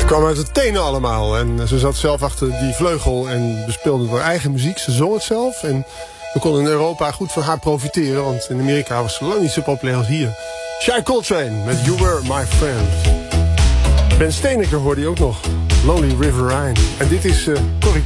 kwam uit de tenen allemaal. En ze zat zelf achter die vleugel en bespeelde haar eigen muziek. Ze zong het zelf en we konden in Europa goed van haar profiteren. Want in Amerika was ze lang niet zo populair als hier. Shai Coltrane met You Were My Friend. Ben Steeneker hoorde je ook nog. Lonely River Rhine. En dit is Corrie